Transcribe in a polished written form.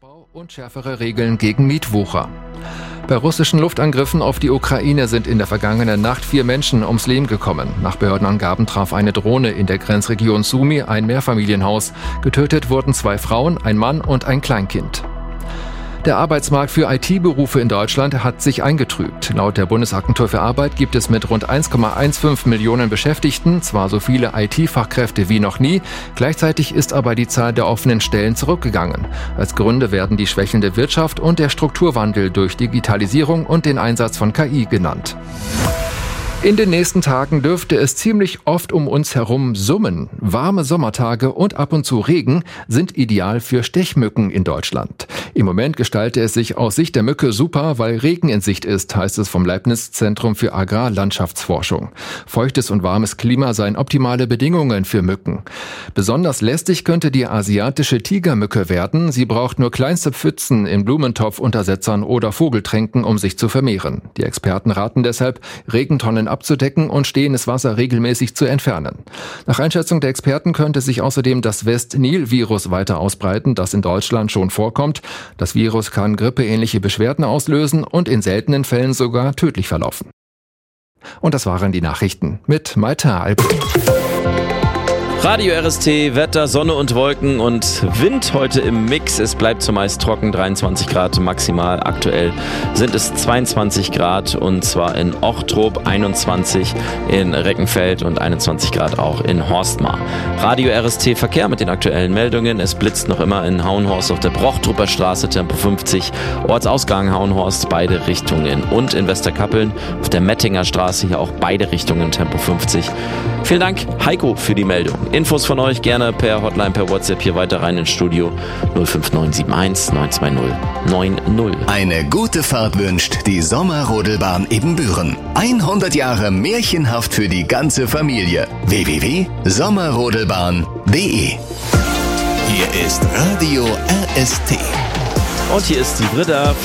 Ausbau und schärfere Regeln gegen Mietwucher. Bei russischen Luftangriffen auf die Ukraine sind in der vergangenen Nacht 4 Menschen ums Leben gekommen. Nach Behördenangaben traf eine Drohne in der Grenzregion Sumy ein Mehrfamilienhaus. Getötet wurden 2 Frauen, ein Mann und ein Kleinkind. Der Arbeitsmarkt für IT-Berufe in Deutschland hat sich eingetrübt. Laut der Bundesagentur für Arbeit gibt es mit rund 1,15 Millionen Beschäftigten zwar so viele IT-Fachkräfte wie noch nie, gleichzeitig ist aber die Zahl der offenen Stellen zurückgegangen. Als Gründe werden die schwächelnde Wirtschaft und der Strukturwandel durch Digitalisierung und den Einsatz von KI genannt. In den nächsten Tagen dürfte es ziemlich oft um uns herum summen. Warme Sommertage und ab und zu Regen sind ideal für Stechmücken in Deutschland. Im Moment gestalte es sich aus Sicht der Mücke super, weil Regen in Sicht ist, heißt es vom Leibniz-Zentrum für Agrarlandschaftsforschung. Feuchtes und warmes Klima seien optimale Bedingungen für Mücken. Besonders lästig könnte die asiatische Tigermücke werden. Sie braucht nur kleinste Pfützen in Blumentopfuntersetzern oder Vogeltränken, um sich zu vermehren. Die Experten raten deshalb, Regentonnen abzudecken und stehendes Wasser regelmäßig zu entfernen. Nach Einschätzung der Experten könnte sich außerdem das West-Nil-Virus weiter ausbreiten, das in Deutschland schon vorkommt. Das Virus kann grippeähnliche Beschwerden auslösen und in seltenen Fällen sogar tödlich verlaufen. Und das waren die Nachrichten mit Maita Alp. Radio RST, Wetter, Sonne und Wolken und Wind heute im Mix. Es bleibt zumeist trocken, 23 Grad maximal. Aktuell sind es 22 Grad und zwar in Ochtrup, 21 in Reckenfeld und 21 Grad auch in Horstmar. Radio RST Verkehr mit den aktuellen Meldungen. Es blitzt noch immer in Hauenhorst auf der Brochtrupper Straße, Tempo 50, Ortsausgang Hauenhorst, beide Richtungen. Und in Westerkappeln auf der Mettinger Straße, hier auch beide Richtungen, Tempo 50. Vielen Dank, Heiko, für die Meldung. Infos von euch gerne per Hotline, per WhatsApp hier weiter rein ins Studio 05971 920 90. Eine gute Fahrt wünscht die Sommerrodelbahn Ibbenbüren. 100 Jahre märchenhaft für die ganze Familie. www.sommerrodelbahn.de. Hier ist Radio RST. Und hier ist die Britta.